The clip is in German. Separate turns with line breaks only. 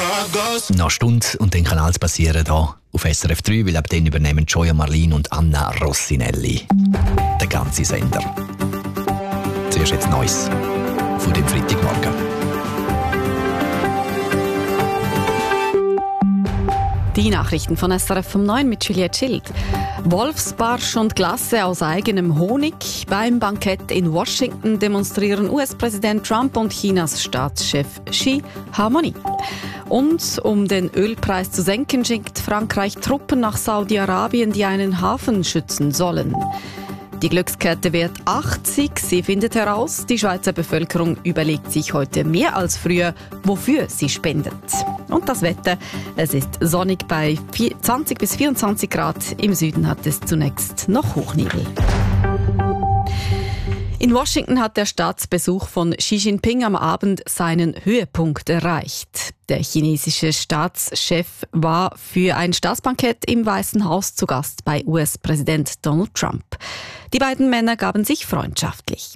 Noch eine Stunde und dann kann alles passieren hier auf SRF 3, weil ab dann übernehmen Gioia Marlin und Anna Rossinelli den ganzen Sender. Zuerst jetzt Neues von dem Freitagmorgen.
Die Nachrichten von SRF um 9 mit Juliette Schild. Wolfsbarsch und Glasse aus eigenem Honig. Beim Bankett in Washington demonstrieren US-Präsident Trump und Chinas Staatschef Xi Harmonie. Und um den Ölpreis zu senken, schickt Frankreich Truppen nach Saudi-Arabien, die einen Hafen schützen sollen. Die Glückskette wird 80. Sie findet heraus, die Schweizer Bevölkerung überlegt sich heute mehr als früher, wofür sie spendet. Und das Wetter, es ist sonnig bei 20 bis 24 Grad. Im Süden hat es zunächst noch Hochnebel. In Washington hat der Staatsbesuch von Xi Jinping am Abend seinen Höhepunkt erreicht. Der chinesische Staatschef war für ein Staatsbankett im Weißen Haus zu Gast bei US-Präsident Donald Trump. Die beiden Männer gaben sich freundschaftlich.